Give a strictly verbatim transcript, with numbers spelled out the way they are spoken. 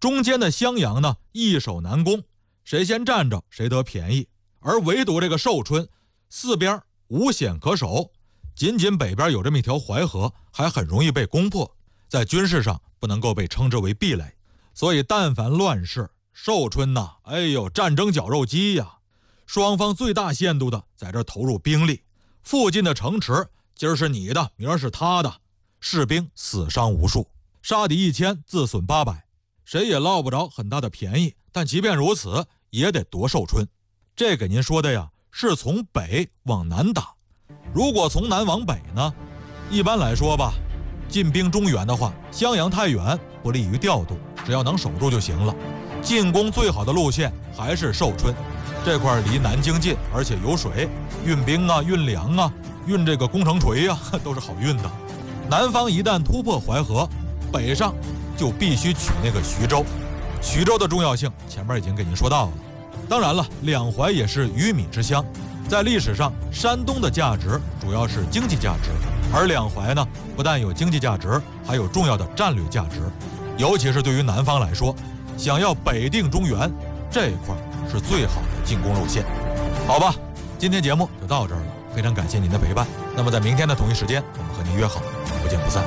中间的襄阳呢易守难攻，谁先占着谁得便宜。而唯独这个寿春四边无险可守，仅仅北边有这么一条淮河，还很容易被攻破，在军事上不能够被称之为壁垒。所以但凡乱世，寿春呐，哎呦，战争绞肉机呀！双方最大限度的在这投入兵力，附近的城池今儿是你的，明儿是他的，士兵死伤无数，杀敌一千，自损八百，谁也捞不着很大的便宜。但即便如此，也得夺寿春。这给您说的呀，是从北往南打。如果从南往北呢，一般来说吧，进兵中原的话，襄阳太远，不利于调度，只要能守住就行了。进攻最好的路线还是寿春，这块离南京近，而且有水，运兵啊、运粮啊、运这个攻城锤啊，都是好运的。南方一旦突破淮河，北上就必须取那个徐州。徐州的重要性前面已经给您说到了。当然了，两淮也是鱼米之乡，在历史上山东的价值主要是经济价值，而两淮呢不但有经济价值，还有重要的战略价值。尤其是对于南方来说，想要北定中原，这一块是最好的进攻路线。好吧，今天节目就到这儿了，非常感谢您的陪伴。那么在明天的同一时间，我们和您约好，不见不散。